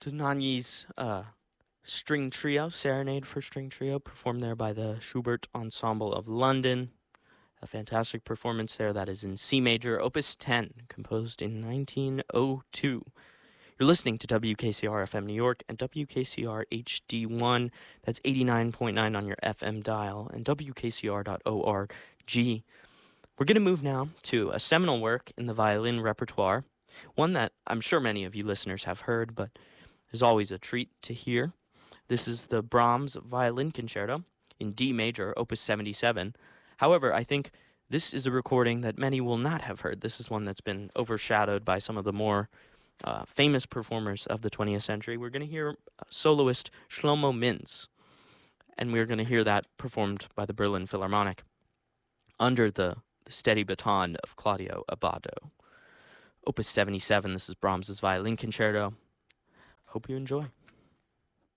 Dohnanyi's string trio, Serenade for String Trio, performed there by the Schubert Ensemble of London. A fantastic performance there that is in C major, Opus 10, composed in 1902. You're listening to WKCR FM New York and WKCR HD1. That's 89.9 on your FM dial and WKCR.org. We're going to move now to a seminal work in the violin repertoire, one that I'm sure many of you listeners have heard, but is always a treat to hear. This is the Brahms Violin Concerto in D major, Opus 77. However, I think this is a recording that many will not have heard. This is one that's been overshadowed by some of the more famous performers of the 20th century. We're going to hear soloist Shlomo Mintz, and we're going to hear that performed by the Berlin Philharmonic under the steady baton of Claudio Abbado. Opus 77, this is Brahms's Violin Concerto. Hope you enjoy.